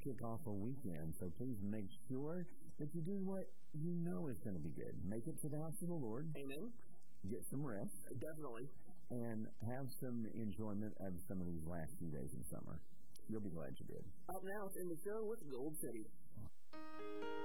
kick off a weekend. So please make sure that you do what you know is going to be good. Make it to the house of the Lord. Amen. Get some rest. Definitely. And have some enjoyment of some of these last few days in summer. You'll be glad you did. Up now, it's in the show with Gold City.